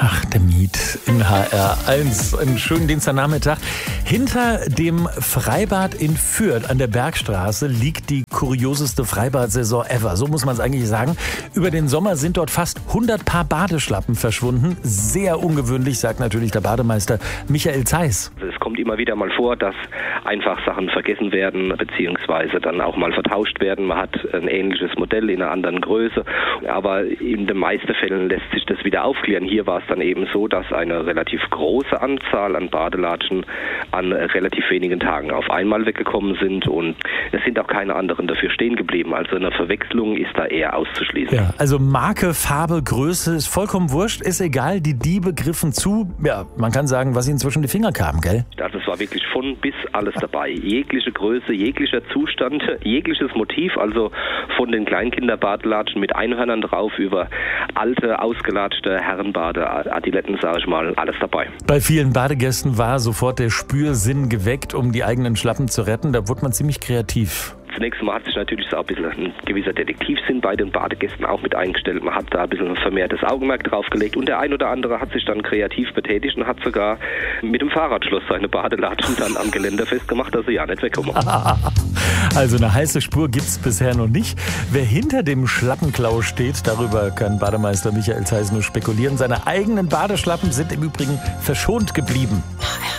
Ach, der Miet in HR1. Einen schönen Dienstagnachmittag. Hinter dem Freibad in Fürth an der Bergstraße liegt die kurioseste Freibad-Saison ever. So muss man es eigentlich sagen. Über den Sommer sind dort fast 100 Paar Badeschlappen verschwunden. Sehr ungewöhnlich, sagt natürlich der Bademeister Michael Zeiss. Es kommt immer wieder mal vor, dass einfach Sachen vergessen werden, beziehungsweise dann auch mal vertauscht werden. Man hat ein ähnliches Modell in einer anderen Größe, aber in den meisten Fällen lässt sich das wieder aufklären. Hier war es dann eben so, dass eine relativ große Anzahl an Badelatschen an relativ wenigen Tagen auf einmal weggekommen sind und es sind auch keine anderen dafür stehen geblieben. Also eine Verwechslung ist da eher auszuschließen. Ja, also Marke, Farbe, Größe ist vollkommen wurscht, ist egal. Die Diebe griffen zu. Ja, man kann sagen, was ihnen zwischen die Finger kam, gell? Also es war wirklich von bis alles dabei. Jegliche Größe, jeglicher Zustand, jegliches Motiv, also von den Kleinkinderbadelatschen mit Einhörnern drauf über alte, ausgelatschte Herrenbade-Adiletten, sage ich mal, alles dabei. Bei vielen Badegästen war sofort der Spürsinn geweckt, um die eigenen Schlappen zu retten. Da wurde man ziemlich kreativ. Zunächst mal hat sich natürlich so ein bisschen ein gewisser Detektivsinn bei den Badegästen auch mit eingestellt. Man hat da ein bisschen vermehrtes Augenmerk draufgelegt und der ein oder andere hat sich dann kreativ betätigt und hat sogar mit dem Fahrradschloss seine Badelatschen dann am Geländer festgemacht, dass sie ja nicht wegkommen. Also eine heiße Spur gibt's bisher noch nicht. Wer hinter dem Schlappenklau steht, darüber kann Bademeister Michael Zeiss nur spekulieren. Seine eigenen Badeschlappen sind im Übrigen verschont geblieben.